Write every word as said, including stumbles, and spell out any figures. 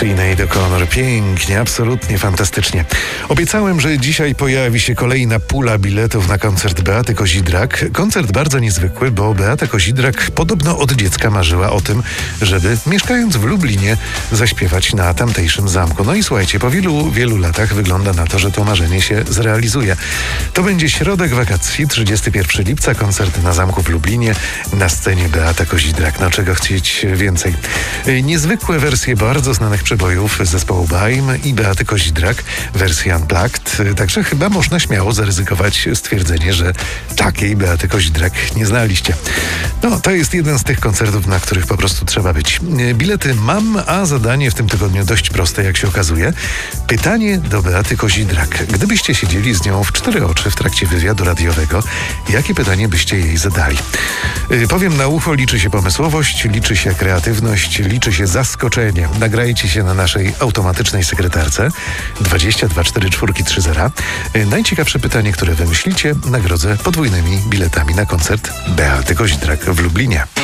Sinead O'Connor. Pięknie, absolutnie fantastycznie. Obiecałem, że dzisiaj pojawi się kolejna pula biletów na koncert Beaty Kozidrak. Koncert bardzo niezwykły, bo Beata Kozidrak podobno od dziecka marzyła o tym, żeby mieszkając w Lublinie zaśpiewać na tamtejszym zamku. No i słuchajcie, po wielu, wielu latach wygląda na to, że to marzenie się zrealizuje. To będzie środek wakacji, trzydziestego pierwszego lipca, koncert na zamku w Lublinie, na scenie Beata Kozidrak. No czego chcieć więcej? Niezwykłe wersje bardzo znanych przebojów zespołu Baim i Beaty Kozidrak, wersja Unplugged. Także chyba można śmiało zaryzykować stwierdzenie, że takiej Beaty Kozidrak nie znaliście. No, to jest jeden z tych koncertów, na których po prostu trzeba być. Bilety mam, a zadanie w tym tygodniu dość proste, jak się okazuje. Pytanie do Beaty Kozidrak. Gdybyście siedzieli z nią w cztery oczy w trakcie wywiadu radiowego, jakie pytanie byście jej zadali? Yy, powiem na ucho, liczy się pomysłowość, liczy się kreatywność, liczy się zaskoczenie. Nagrajcie się na naszej automatycznej sekretarce dwadzieścia dwa cztery cztery trzy zero. Yy, najciekawsze pytanie, które wymyślicie, nagrodzę podwójnymi biletami na koncert Beaty Kozidrak w Lublinie.